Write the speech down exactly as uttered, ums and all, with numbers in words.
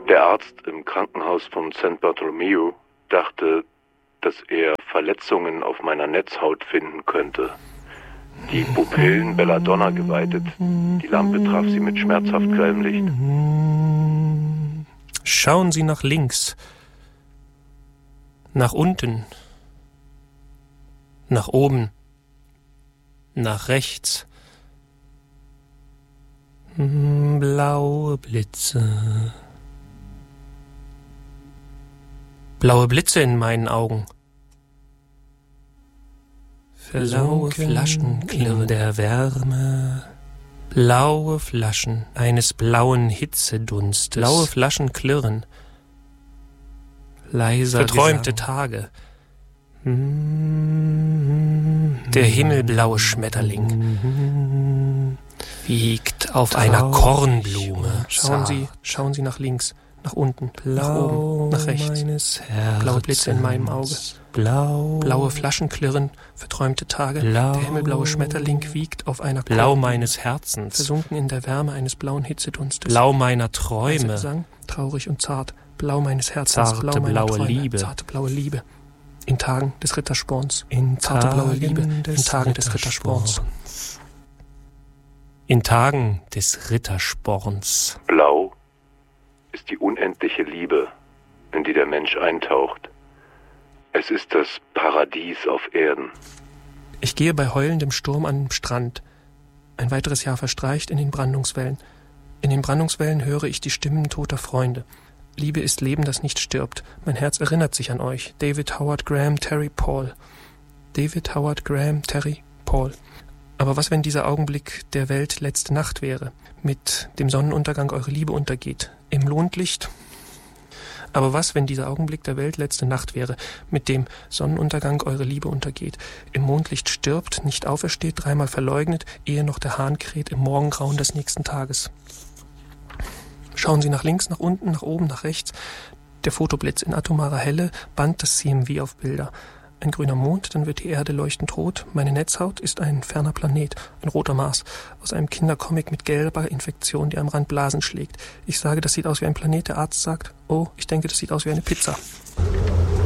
Der Arzt im Krankenhaus von Sankt Bartholomew dachte, dass er Verletzungen auf meiner Netzhaut finden könnte. Die Pupillen Belladonna geweitet, die Lampe traf sie mit schmerzhaft grellem Licht. Schauen Sie nach links, nach unten, nach oben, nach rechts. Blaue Blitze. Blaue Blitze in meinen Augen. Blaue Flaschen in der Wärme. Blaue Flaschen eines blauen Hitzedunstes. Blaue Flaschen klirren. Leiser verträumte Tage. Der himmelblaue Schmetterling wiegt auf einer Kornblume. Schauen Sie, schauen Sie nach links, nach unten, nach oben, nach rechts. Blaue Blitze in meinem Auge. Blau. Blaue Flaschen klirren, verträumte Tage. Blau. Der himmelblaue Schmetterling wiegt auf einer Kornblume. Blau meines Herzens. Versunken in der Wärme eines blauen Hitzedunstes. Blau meiner Träume. Gesang, traurig und zart. Blau meines Herzens. Zarte Blau blaue Träume. Liebe. Zarte blaue Liebe. In Tagen des Rittersporns. In zarte blaue Liebe. In Tagen des Rittersporns. In Tagen des Rittersporns. Blau ist die unendliche Liebe, in die der Mensch eintaucht. Es ist das Paradies auf Erden. Ich gehe bei heulendem Sturm an den Strand. Ein weiteres Jahr verstreicht in den Brandungswellen. In den Brandungswellen höre ich die Stimmen toter Freunde. Liebe ist Leben, das nicht stirbt. Mein Herz erinnert sich an euch. David Howard Graham, Terry Paul. David Howard Graham, Terry Paul. Aber was, wenn dieser Augenblick der Welt letzte Nacht wäre, mit dem Sonnenuntergang eure Liebe untergeht, im Mondlicht? Aber was, wenn dieser Augenblick der Welt letzte Nacht wäre, mit dem Sonnenuntergang eure Liebe untergeht, im Mondlicht stirbt, nicht aufersteht, dreimal verleugnet, ehe noch der Hahn kräht im Morgengrauen des nächsten Tages? Schauen Sie nach links, nach unten, nach oben, nach rechts. Der Fotoblitz in atomarer Helle bannt das C M V auf Bilder. Ein grüner Mond, dann wird die Erde leuchtend rot. Meine Netzhaut ist ein ferner Planet, ein roter Mars. Aus einem Kindercomic mit gelber Infektion, die am Rand Blasen schlägt. Ich sage, das sieht aus wie ein Planet. Der Arzt sagt, oh, ich denke, das sieht aus wie eine Pizza.